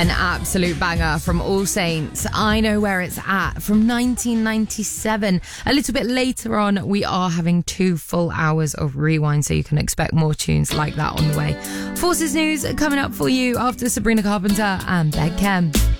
An absolute banger from All Saints. I Know Where It's At from 1997. A little bit later on, we are having 2 full hours of rewind, so you can expect more tunes like that on the way. Forces News coming up for you after Sabrina Carpenter and Beg Kem.